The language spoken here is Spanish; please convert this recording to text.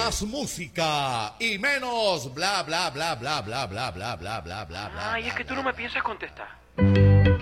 Más música y menos bla bla bla bla bla bla bla bla bla bla bla. Ay, es que tú no me piensas contestar.